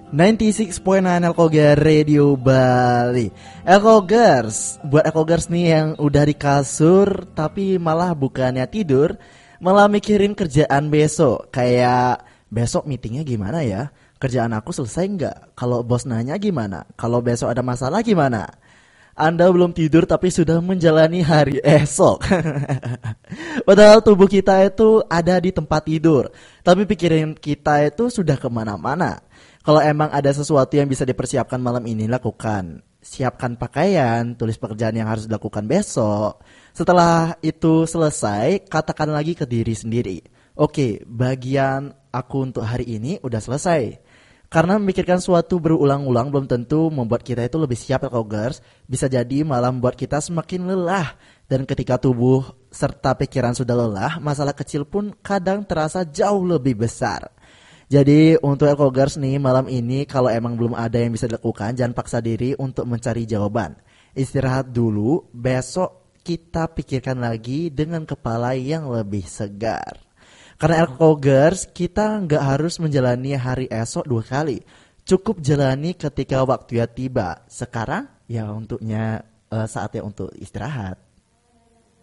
96.9 Elkogar Radio Bali. Elkogers, buat Elkogers nih yang udah di kasur tapi malah bukannya tidur, malah mikirin kerjaan besok. Kayak besok meetingnya gimana ya? Kerjaan aku selesai nggak? Kalau bos nanya gimana? Kalau besok ada masalah gimana? Anda belum tidur tapi sudah menjalani hari esok. Padahal tubuh kita itu ada di tempat tidur, tapi pikiran kita itu sudah kemana-mana. Kalau emang ada sesuatu yang bisa dipersiapkan malam ini, lakukan. Siapkan pakaian, tulis pekerjaan yang harus dilakukan besok. Setelah itu selesai, katakan lagi ke diri sendiri. Oke, bagian aku untuk hari ini udah selesai. Karena memikirkan suatu berulang-ulang belum tentu membuat kita itu lebih siap, Elkogers. Bisa jadi malah membuat kita semakin lelah. Dan ketika tubuh serta pikiran sudah lelah, masalah kecil pun kadang terasa jauh lebih besar. Jadi untuk Elkogers nih malam ini kalau emang belum ada yang bisa dilakukan, jangan paksa diri untuk mencari jawaban. Istirahat dulu, besok kita pikirkan lagi dengan kepala yang lebih segar. Karena Elkogers, kita nggak harus menjalani hari esok 2 kali. Cukup jalani ketika waktunya tiba. Sekarang ya untuknya saatnya untuk istirahat.